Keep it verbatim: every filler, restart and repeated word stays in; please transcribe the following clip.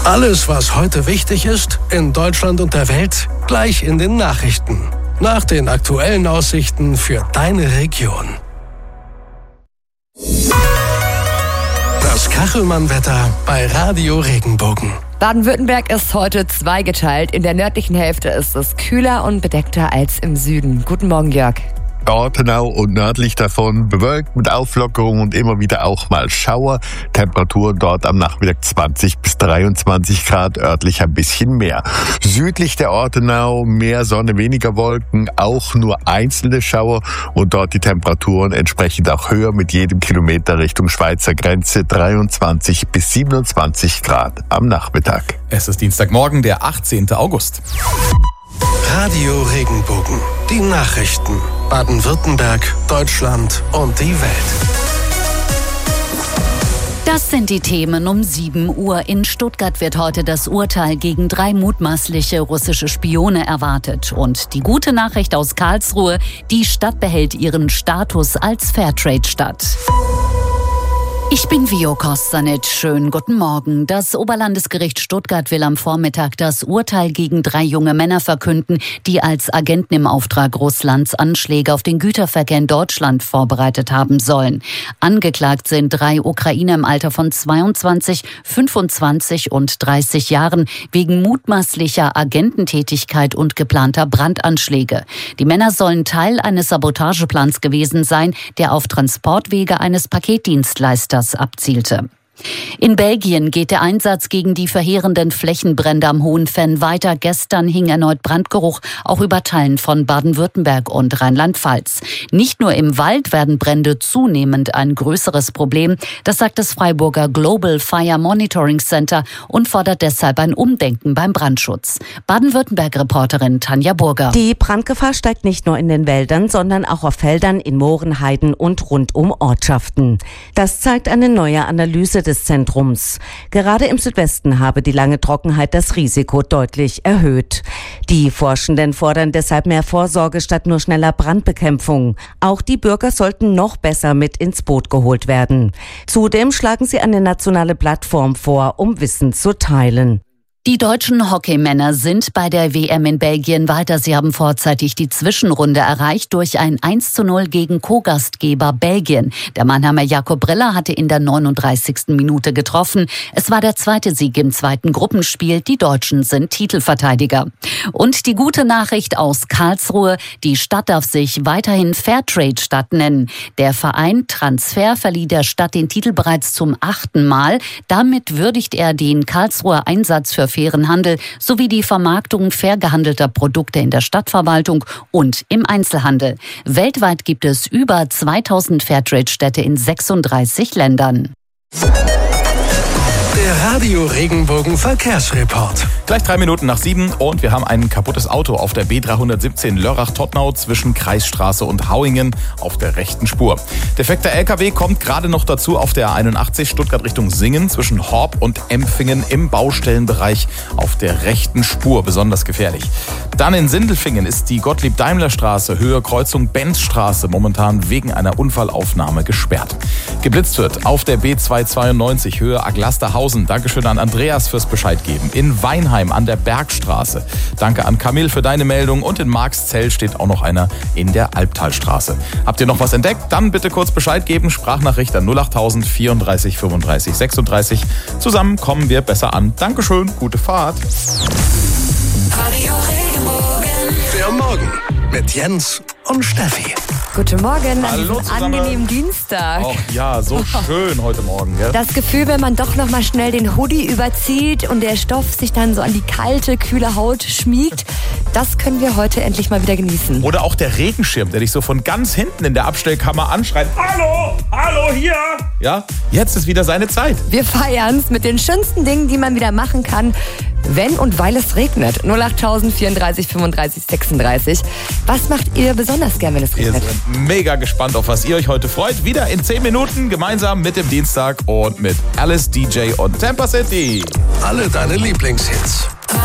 Alles, was heute wichtig ist, in Deutschland und der Welt, gleich in den Nachrichten. Nach den aktuellen Aussichten für deine Region. Das Kachelmann-Wetter bei Radio Regenbogen. Baden-Württemberg ist heute zweigeteilt. In der nördlichen Hälfte ist es kühler und bedeckter als im Süden. Guten Morgen, Jörg. Ortenau und nördlich davon bewölkt mit Auflockerung und immer wieder auch mal Schauer. Temperaturen dort am Nachmittag zwanzig bis dreiundzwanzig Grad, örtlich ein bisschen mehr. Südlich der Ortenau mehr Sonne, weniger Wolken, auch nur einzelne Schauer und dort die Temperaturen entsprechend auch höher mit jedem Kilometer Richtung Schweizer Grenze, dreiundzwanzig bis siebenundzwanzig Grad am Nachmittag. Es ist Dienstagmorgen, der achtzehnten August. Radio Regenbogen. Die Nachrichten. Baden-Württemberg, Deutschland und die Welt. Das sind die Themen um sieben Uhr. In Stuttgart wird heute das Urteil gegen drei mutmaßliche russische Spione erwartet. Und die gute Nachricht aus Karlsruhe, die Stadt behält ihren Status als Fairtrade-Stadt. Ich bin Vio Kostanic. Schönen guten Morgen. Das Oberlandesgericht Stuttgart will am Vormittag das Urteil gegen drei junge Männer verkünden, die als Agenten im Auftrag Russlands Anschläge auf den Güterverkehr in Deutschland vorbereitet haben sollen. Angeklagt sind drei Ukrainer im Alter von zweiundzwanzig, fünfundzwanzig und dreißig Jahren wegen mutmaßlicher Agententätigkeit und geplanter Brandanschläge. Die Männer sollen Teil eines Sabotageplans gewesen sein, der auf Transportwege eines Paketdienstleisters abzielte. In Belgien geht der Einsatz gegen die verheerenden Flächenbrände am Hohenfenn weiter. Gestern hing erneut Brandgeruch auch über Teilen von Baden-Württemberg und Rheinland-Pfalz. Nicht nur im Wald werden Brände zunehmend ein größeres Problem. Das sagt das Freiburger Global Fire Monitoring Center und fordert deshalb ein Umdenken beim Brandschutz. Baden-Württemberg-Reporterin Tanja Burger. Die Brandgefahr steigt nicht nur in den Wäldern, sondern auch auf Feldern, in Mooren, Heiden und rund um Ortschaften. Das zeigt eine neue Analyse des Zentrums. Gerade im Südwesten habe die lange Trockenheit das Risiko deutlich erhöht. Die Forschenden fordern deshalb mehr Vorsorge statt nur schneller Brandbekämpfung. Auch die Bürger sollten noch besser mit ins Boot geholt werden. Zudem schlagen sie eine nationale Plattform vor, um Wissen zu teilen. Die deutschen Hockeymänner sind bei der W M in Belgien weiter. Sie haben vorzeitig die Zwischenrunde erreicht durch ein eins zu null gegen Co-Gastgeber Belgien. Der Mannheimer Jakob Briller hatte in der neununddreißigsten Minute getroffen. Es war der zweite Sieg im zweiten Gruppenspiel. Die Deutschen sind Titelverteidiger. Und die gute Nachricht aus Karlsruhe: Die Stadt darf sich weiterhin Fairtrade-Stadt nennen. Der Verein Transfer verlieh der Stadt den Titel bereits zum achten Mal. Damit würdigt er den Karlsruher Einsatz für fairen Handel sowie die Vermarktung fair gehandelter Produkte in der Stadtverwaltung und im Einzelhandel. Weltweit gibt es über zweitausend Fairtrade-Städte in sechsunddreißig Ländern. Der Radio Regenbogen Verkehrsreport. Gleich drei Minuten nach sieben und wir haben ein kaputtes Auto auf der B dreihundertsiebzehn Lörrach-Todtnau zwischen Kreisstraße und Hauingen auf der rechten Spur. Defekter L K W kommt gerade noch dazu auf der A einundachtzig Stuttgart Richtung Singen zwischen Horb und Empfingen im Baustellenbereich auf der rechten Spur. Besonders gefährlich. Dann in Sindelfingen ist die Gottlieb-Daimler-Straße Höhe Kreuzung Benzstraße momentan wegen einer Unfallaufnahme gesperrt. Geblitzt wird auf der B zweihundertzweiundneunzig Höhe Aglasterhausen. Dankeschön an Andreas fürs Bescheid geben. In Weinheim an der Bergstraße. Danke an Camille für deine Meldung. Und in Marxzell steht auch noch einer in der Albtalstraße. Habt ihr noch was entdeckt? Dann bitte kurz Bescheid geben. Sprachnachricht an null achttausend vierunddreißig fünfunddreißig sechsunddreißig. Zusammen kommen wir besser an. Dankeschön, gute Fahrt. Radio Regenbogen. Der Morgen mit Jens und Steffi. Guten Morgen an Hallo diesem zusammen. angenehmen Dienstag. Ach ja, so schön heute Morgen. Gell? Das Gefühl, wenn man doch noch mal schnell den Hoodie überzieht und der Stoff sich dann so an die kalte, kühle Haut schmiegt, das können wir heute endlich mal wieder genießen. Oder auch der Regenschirm, der dich so von ganz hinten in der Abstellkammer anschreit. Hallo, hallo hier. Ja, jetzt ist wieder seine Zeit. Wir feiern's mit den schönsten Dingen, die man wieder machen kann, wenn und weil es regnet. null achttausend vierunddreißig fünfunddreißig sechsunddreißig. Was macht ihr besonders gern, wenn es Wir regnet? sind mega gespannt, auf was ihr euch heute freut. Wieder in zehn Minuten gemeinsam mit dem Dienstag und mit Alice, D J und Tampa City. Alle deine Lieblingshits.